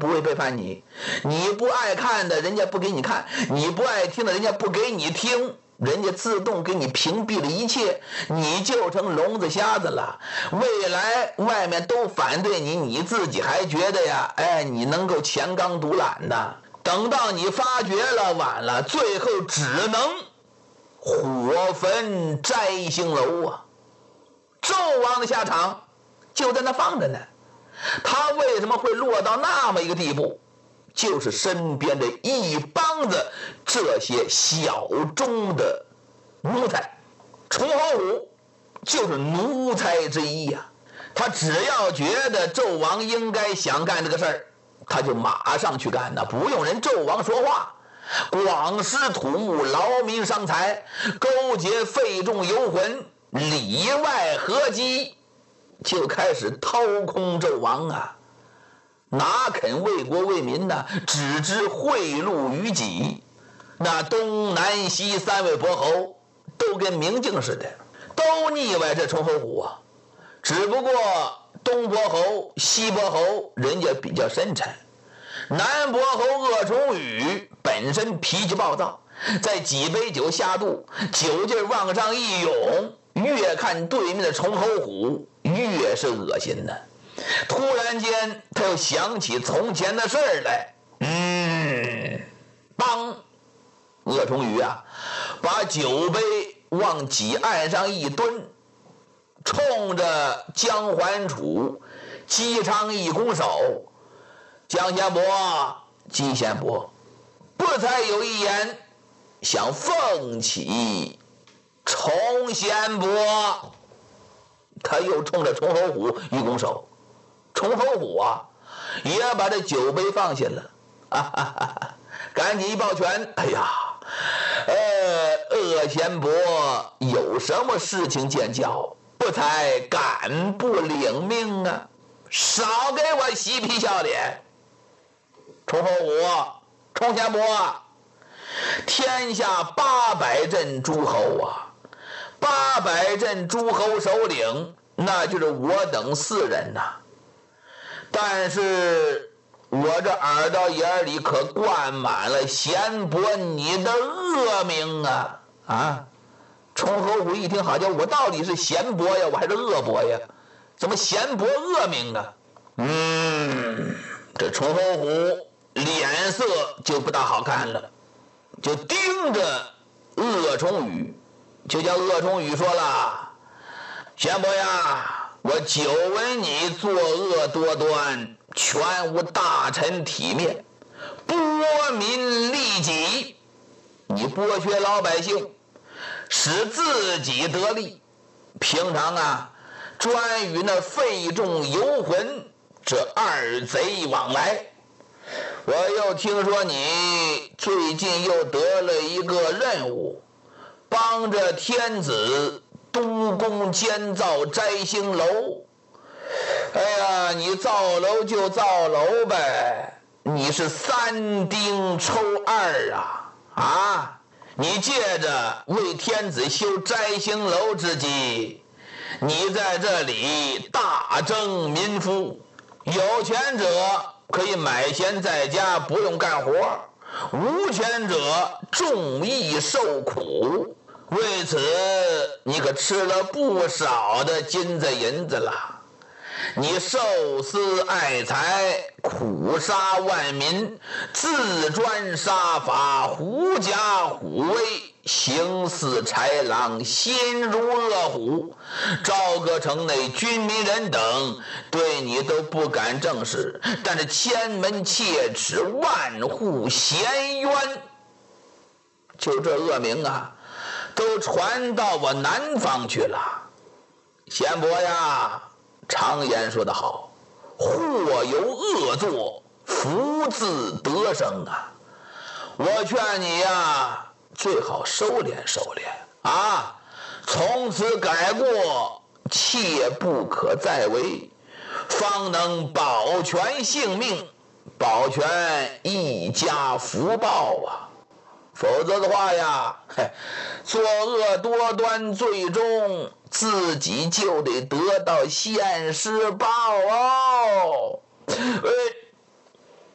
不会背叛你。你不爱看的，人家不给你看；你不爱听的，人家不给你听。人家自动给你屏蔽了一切，你就成聋子瞎子了。未来外面都反对你，你自己还觉得呀，你能够强刚独揽的。等到你发觉了，晚了，最后只能火焚摘星楼啊！纣王的下场就在那放着呢。他为什么会落到那么一个地步？就是身边的一帮子这些小众的奴才。崇侯虎就是奴才之一呀。他只要觉得纣王应该想干这个事儿，他就马上去干的，不用人纣王说话。广施土木，劳民伤财，勾结费仲游魂，里外合击，就开始掏空纣王啊！哪肯为国为民呢？只知贿赂于己。那东南西三位伯侯都跟明镜似的，都腻歪这崇侯虎啊。只不过东伯侯西伯侯人家比较深沉，南伯侯鄂崇禹本身脾气暴躁，在几杯酒下肚，酒劲往上一涌，越看对面的崇侯虎越是恶心呢。突然间他又想起从前的事儿来，邦鄂崇禹啊，把酒杯往几岸上一蹲，冲着姜桓楚姬昌一拱手：“姜贤伯，姬贤伯，不才有一言，想奉起崇贤伯。”他又冲着崇侯虎一拱手，崇侯虎啊，也把这酒杯放下了，赶紧一抱拳：“哎呀，鄂贤伯有什么事情见教？不才敢不领命啊！少给我嬉皮笑脸！崇侯虎，崇贤伯，天下800镇诸侯啊，800镇诸侯首领，那就是我等4人呐。但是我这耳朵眼里可灌满了贤伯你的恶名啊！崇侯虎一听，好家伙，我到底是贤伯呀，我还是恶伯呀？怎么贤伯恶名啊？这崇侯虎脸色就不大好看了，就盯着鄂崇禹，就叫鄂崇禹说了：“贤伯呀，我久闻你作恶多端，全无大臣体面，剥民利己，你剥削老百姓，使自己得利，平常啊专与那费仲游魂这2贼往来。我又听说你最近又得了一个任务，帮着天子督工监造摘星楼。哎呀，你造楼就造楼呗，你是3丁抽2啊！你借着为天子修摘星楼之机，你在这里大征民夫，有钱者可以买闲在家不用干活，无钱者重义受苦，为此你可吃了不少的金子银子了。你受私爱财，苦杀万民，自专杀法，狐假虎威，行似豺狼，心如恶虎。朝歌城内军民人等对你都不敢正视，但是千门切齿，万户衔冤。就这恶名啊，都传到我南方去了。贤伯呀，常言说得好，祸由恶作，福自得生啊！我劝你呀，最好收敛收敛啊，从此改过，切不可再为，方能保全性命，保全一家福报啊！否则的话呀，作恶多端，最终自己就得得到现世报哦。